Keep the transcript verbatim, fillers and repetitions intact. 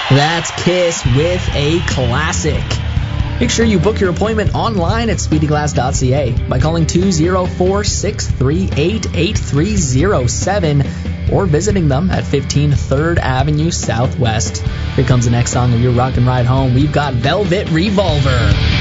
That's Kiss with a classic. Make sure you book your appointment online at speedy glass dot c a by calling two oh four, six three eight, eight three oh seven or visiting them at fifteen third Avenue Southwest. Here comes the next song of your rock and ride home. We've got Velvet Revolver.